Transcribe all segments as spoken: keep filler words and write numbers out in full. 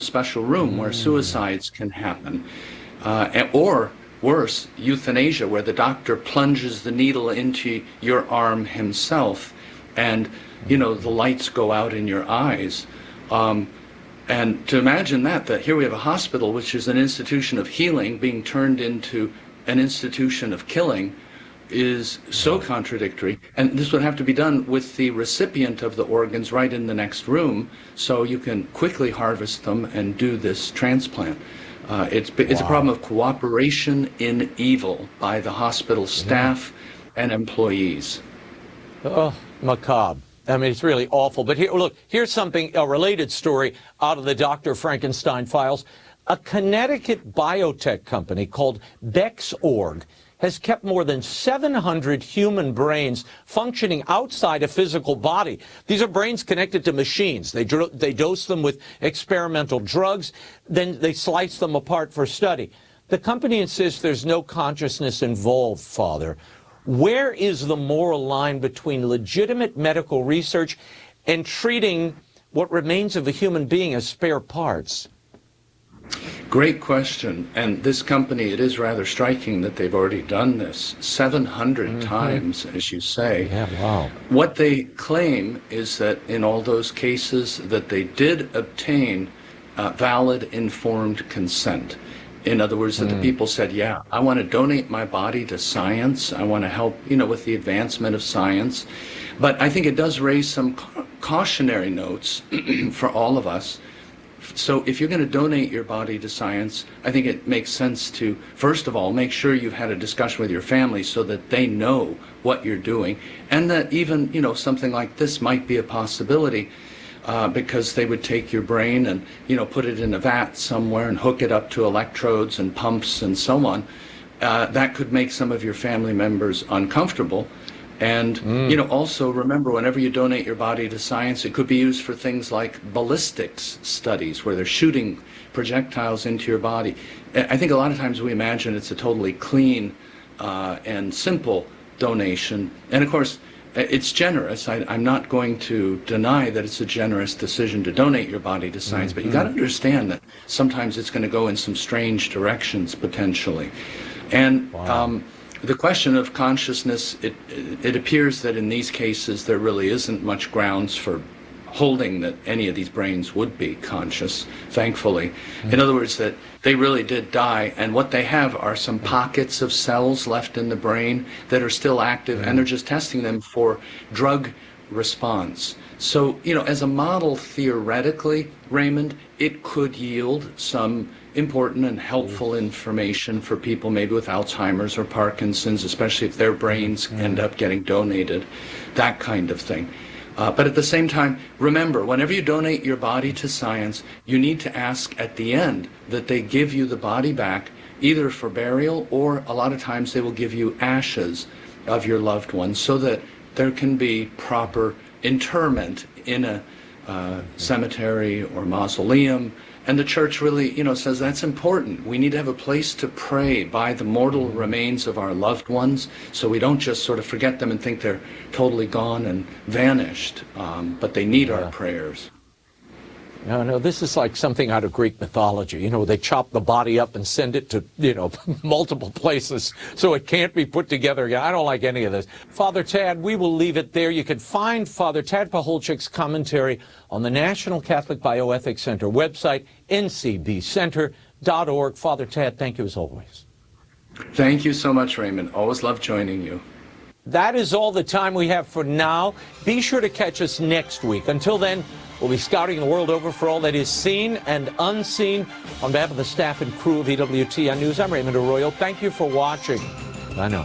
special room where suicides can happen. Uh, or worse, euthanasia, where the doctor plunges the needle into your arm himself, and you know the lights go out in your eyes. Um, and to imagine that, that here we have a hospital which is an institution of healing being turned into an institution of killing is so contradictory. And this would have to be done with the recipient of the organs right in the next room, so you can quickly harvest them and do this transplant. Uh, it's it's wow. a problem of cooperation in evil by the hospital staff yeah. and employees. Oh, macabre. I mean, it's really awful. But here, look, here's something, a related story out of the Doctor Frankenstein files. A Connecticut biotech company called Bexorg has kept more than seven hundred human brains functioning outside a physical body. These are brains connected to machines. They, they dose them with experimental drugs, then they slice them apart for study. The company insists there's no consciousness involved, Father. Where is the moral line between legitimate medical research and treating what remains of a human being as spare parts? Great question. And this company, it is rather striking that they've already done this seven hundred mm-hmm. times, as you say. Yeah, wow. What they claim is that in all those cases that they did obtain uh, valid informed consent. In other words, that mm. the people said, yeah, I want to donate my body to science. I want to help, you know, with the advancement of science. But I think it does raise some ca- cautionary notes for all of us. So if you're going to donate your body to science, I think it makes sense to, first of all, make sure you've had a discussion with your family so that they know what you're doing, and that even, you know, something like this might be a possibility, uh, because they would take your brain and, you know, put it in a vat somewhere and hook it up to electrodes and pumps and so on. Uh, that could make some of your family members uncomfortable. And, mm. you know, also remember, whenever you donate your body to science, it could be used for things like ballistics studies, where they're shooting projectiles into your body. I think a lot of times we imagine it's a totally clean uh, and simple donation. And, of course, it's generous. I, I'm not going to deny that it's a generous decision to donate your body to science, mm-hmm. but you got to understand that sometimes it's going to go in some strange directions, potentially. And... Wow. Um, The question of consciousness, it, it appears that in these cases there really isn't much grounds for holding that any of these brains would be conscious, thankfully. Mm-hmm. In other words, that they really did die, and what they have are some pockets of cells left in the brain that are still active, mm-hmm. and they're just testing them for drug response. So, you know, as a model, theoretically, Raymond, it could yield some important and helpful information for people maybe with Alzheimer's or Parkinson's, especially if their brains mm. end up getting donated, that kind of thing. Uh, but at the same time, remember, whenever you donate your body to science, you need to ask at the end that they give you the body back, either for burial, or a lot of times they will give you ashes of your loved ones, so that there can be proper interment in a uh, cemetery or mausoleum. And the church really, you know, says that's important. We need to have a place to pray by the mortal remains of our loved ones, so we don't just sort of forget them and think they're totally gone and vanished, um, but they need yeah. our prayers. No, no, this is like something out of Greek mythology. You know, they chop the body up and send it to, you know, multiple places so it can't be put together again. I don't like any of this. Father Tad, we will leave it there. You can find Father Tad Pacholczyk's commentary on the National Catholic Bioethics Center website, N C B center dot org. Father Tad, thank you as always. Thank you so much, Raymond. Always love joining you. That is all the time we have for now. Be sure to catch us next week. Until then, we'll be scouting the world over for all that is seen and unseen. On behalf of the staff and crew of E W T N News, I'm Raymond Arroyo. Thank you for watching. I know.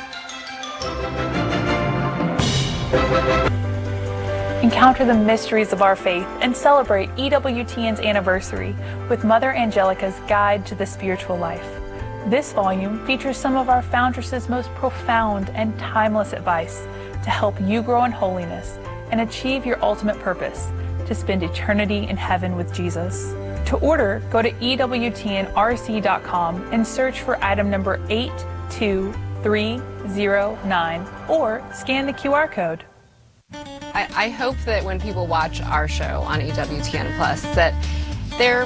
Encounter the mysteries of our faith and celebrate E W T N's anniversary with Mother Angelica's Guide to the Spiritual Life. This volume features some of our foundress's most profound and timeless advice to help you grow in holiness and achieve your ultimate purpose, to spend eternity in heaven with Jesus. To order, go to E W T N R C dot com and search for item number eight two three zero nine or scan the Q R code. I, I hope that when people watch our show on E W T N Plus, that they're